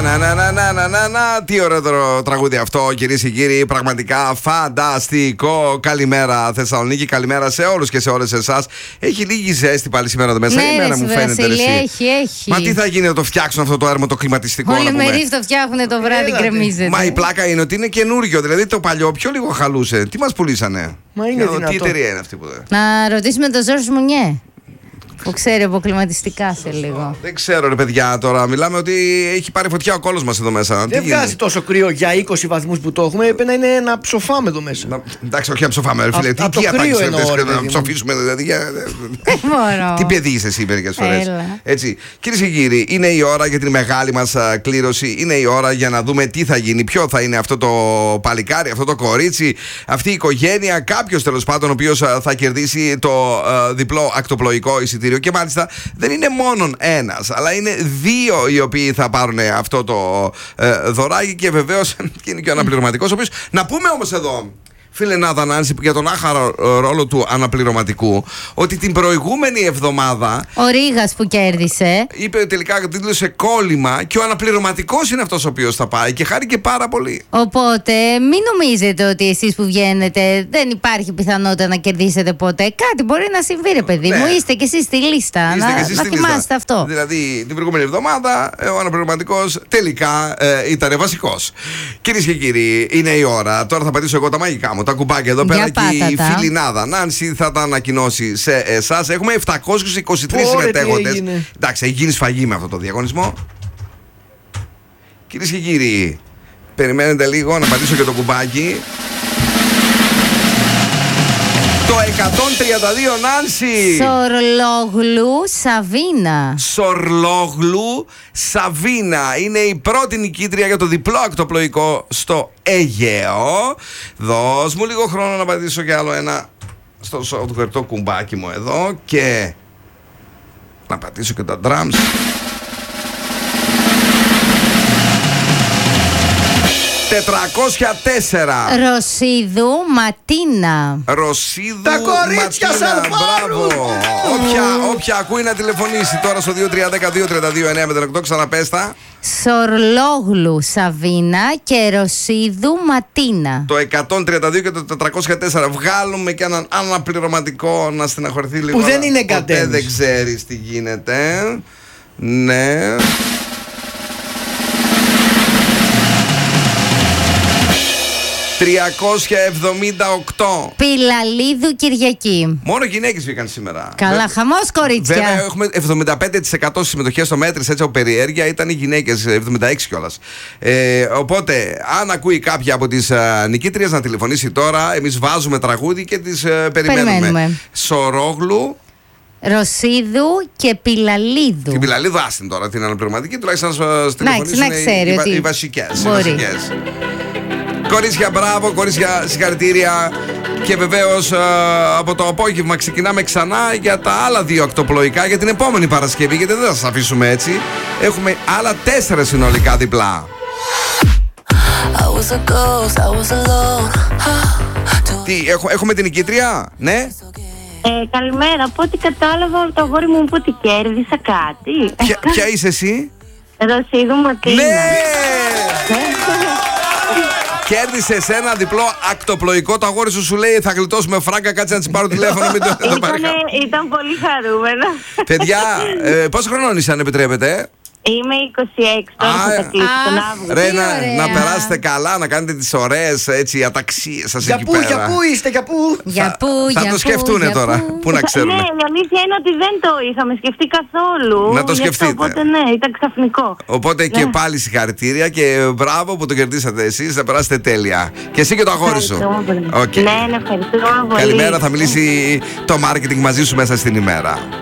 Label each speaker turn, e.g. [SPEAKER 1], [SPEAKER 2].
[SPEAKER 1] Τι ωραίο τραγούδι αυτό, κυρίες και κύριοι. Πραγματικά φανταστικό. Καλημέρα Θεσσαλονίκη, καλημέρα σε όλους και σε όλες εσάς. Έχει λίγη ζέστη πάλι σήμερα εδώ μέσα.
[SPEAKER 2] Ναι,
[SPEAKER 1] Εμένα μου φαίνεται.
[SPEAKER 2] Έχει.
[SPEAKER 1] Μα τι θα γίνει να το φτιάξουν αυτό το έρμο το κλιματιστικό?
[SPEAKER 2] Όλοι μερίδες το φτιάχνουν το βράδυ, γκρεμίζεται.
[SPEAKER 1] Μα η πλάκα είναι ότι είναι καινούριο. Δηλαδή το παλιό πιο λίγο χαλούσε. Τι μας πουλήσανε?
[SPEAKER 3] Μα είναι δυνατό.
[SPEAKER 1] Τι εταιρεία είναι αυτή που δεν?
[SPEAKER 2] Να ρωτήσουμε τον Ζόρζ Μουνιέ, που ξέρει από κλιματιστικά σε λίγο.
[SPEAKER 1] Δεν ξέρω ρε παιδιά τώρα. Μιλάμε ότι έχει πάρει φωτιά ο κόλος μας εδώ μέσα.
[SPEAKER 3] Δεν βγάζει τόσο κρύο για 20 βαθμούς που το έχουμε. Πρέπει να είναι να ψοφάμε εδώ μέσα.
[SPEAKER 1] Εντάξει, όχι να ψοφάμε. Φίλε, τι
[SPEAKER 3] κρύο
[SPEAKER 1] να ψοφήσουμε δηλαδή.
[SPEAKER 2] Μπορώ.
[SPEAKER 1] Τι παιδί είσαι εσύ μερικές φορές. Έτσι. Κυρίες και κύριοι, είναι η ώρα για την μεγάλη μας κλήρωση. Είναι η ώρα για να δούμε τι θα γίνει. Ποιο θα είναι αυτό το παλικάρι, αυτό το κορίτσι, αυτή η οικογένεια. Κάποιος τέλος πάντων ο οποίος θα κερδίσει το διπλό ακτοπλοϊκό εισιτήριο. Και μάλιστα δεν είναι μόνον ένας, αλλά είναι δύο οι οποίοι θα πάρουν αυτό το δωράκι. Και βεβαίως είναι και ο αναπληρωματικός, ο οποίος, να πούμε όμως εδώ, φίλε Νάδα Νάνση, για τον άχαρο ρόλο του αναπληρωματικού, ότι την προηγούμενη εβδομάδα
[SPEAKER 2] ο Ρήγας που κέρδισε
[SPEAKER 1] είπε τελικά, δήλωσε κόλλημα, και ο αναπληρωματικός είναι αυτός ο οποίος θα πάει και χάρηκε πάρα πολύ.
[SPEAKER 2] Οπότε μην νομίζετε ότι εσείς που βγαίνετε δεν υπάρχει πιθανότητα να κερδίσετε ποτέ. Κάτι μπορεί να συμβεί, ρε παιδί μου. Είστε κι εσείς στη λίστα. Να θυμάστε αυτό.
[SPEAKER 1] Δηλαδή την προηγούμενη εβδομάδα ο αναπληρωματικός τελικά ήταν βασικός. Κυρίες και κύριοι, είναι η ώρα. Τώρα θα πατήσω εγώ τα μαγικά μου, τα κουμπάκια εδώ πέρα, και η φίλη Νάδα Νάνση θα τα ανακοινώσει σε εσάς. Έχουμε 723 συμμετέχοντες. Εντάξει, έχει γίνει σφαγή με αυτό το διαγωνισμό. Κυρίες και κύριοι, περιμένετε λίγο να πατήσω και το κουμπάκι. Το 132, Νάνση.
[SPEAKER 2] Σορλόγλου Σαβίνα.
[SPEAKER 1] Σορλόγλου Σαβίνα είναι η πρώτη νικήτρια για το διπλό ακτοπλοϊκό στο Αιγαίο. Δώσ' μου λίγο χρόνο να πατήσω κι άλλο ένα στο software κουμπάκι μου εδώ, και να πατήσω και τα drums. 404.
[SPEAKER 2] Ρωσίδου Ματίνα.
[SPEAKER 1] Ρωσίδου
[SPEAKER 3] τα κορίτσια
[SPEAKER 1] Ματίνα,
[SPEAKER 3] σαν
[SPEAKER 1] μπράβο. Όποια ακούει να τηλεφωνήσει τώρα στο 2310-232-908. Ξαναπέστα.
[SPEAKER 2] Σορλόγλου Σαβίνα και Ρωσίδου Ματίνα.
[SPEAKER 1] Το 132 και το 404. Βγάλουμε και έναν αναπληρωματικό να στεναχωρηθεί λίγο.
[SPEAKER 3] Που δεν είναι
[SPEAKER 1] κατέμις. Δεν ξέρεις τι γίνεται. Ναι. 378.
[SPEAKER 2] Πιλαλίδου Κυριακή.
[SPEAKER 1] Μόνο γυναίκες βγήκαν σήμερα.
[SPEAKER 2] Καλά, χαμός κορίτσια.
[SPEAKER 1] Βέβαια έχουμε 75% συμμετοχές στο μέτρης, έτσι από περιέργεια ήταν οι γυναίκες, 76 κιόλας. Οπότε, αν ακούει κάποια από τις νικήτριες να τηλεφωνήσει τώρα, εμείς βάζουμε τραγούδι και τις περιμένουμε. Σορόγλου,
[SPEAKER 2] Ρωσίδου και Πιλαλίδου.
[SPEAKER 1] Την Πιλαλίδου άστην τώρα, την αναπληρωματική, τουλάχιστον να τηλεφωνήσουν οι βασικές. Κορίτσια, μπράβο, κορίτσια, συγχαρητήρια. Και βεβαίως από το απόγευμα ξεκινάμε ξανά για τα άλλα δύο ακτοπλοϊκά για την επόμενη Παρασκευή, γιατί δεν θα σας αφήσουμε έτσι. Έχουμε άλλα 4 συνολικά διπλά. Τι, έχουμε την νικήτρια, ναι.
[SPEAKER 4] Καλημέρα, από ό,τι κατάλαβα το αγόρι μου είπε ότι κέρδισα κάτι.
[SPEAKER 1] Ποια είσαι εσύ?
[SPEAKER 4] Ρωσίδου Ματίνα.
[SPEAKER 1] Ναι! Κέρδισες ένα διπλό ακτοπλοϊκό. Το αγόρι σου λέει θα γλιτώσουμε φράγκα, κάτσε να της πάρω τηλέφωνο.
[SPEAKER 4] Ήταν πολύ χαρούμενα.
[SPEAKER 1] Παιδιά, πόσο χρονών είσαι αν επιτρέπετε?
[SPEAKER 4] Είμαι 26, τώρα θα τα κλείσω τον Αύγουστο.
[SPEAKER 1] Ρε, να περάσετε καλά, να κάνετε τις ωραίες έτσι αταξίες σας εκεί πέρα.
[SPEAKER 3] Για πού είστε, για πού?
[SPEAKER 1] Θα το σκεφτούνε τώρα, πού να ξέρουμε.
[SPEAKER 4] Ναι, η αλήθεια είναι ότι δεν το είχαμε σκεφτεί καθόλου.
[SPEAKER 1] Να το σκεφτείτε.
[SPEAKER 4] Οπότε ναι, ήταν ξαφνικό.
[SPEAKER 1] Οπότε και πάλι συγχαρητήρια και μπράβο που το κερδίσατε εσείς, να περάσετε τέλεια. Και εσύ και το αγόρι σου.
[SPEAKER 4] Ναι, ευχαριστώ πολύ.
[SPEAKER 1] Καλημέρα, θα μιλήσει το marketing μαζί σου μέσα στην ημέρα.